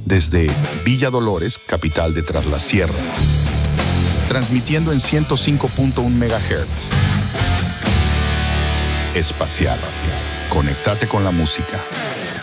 desde Villa Dolores, capital de Tras la Sierra. Transmitiendo en 105.1 MHz. Espacial. Conéctate con la música.